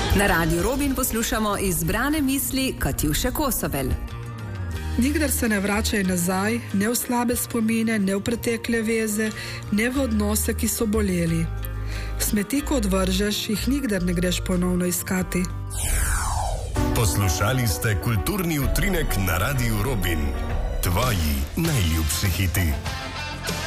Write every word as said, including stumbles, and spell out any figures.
Na Radiu Robin poslušamo izbrane misli Katjuše Kosovel. Nikdar se ne vračaj nazaj, ne v slabe spomine, ne v pretekle veze, ne v odnose, ki so boleli. Smeti, ko odvržeš, jih nikdar ne greš ponovno iskati. Poslušali ste kulturni utrinek na Radiu Robin. Tvoji najljubši hiti.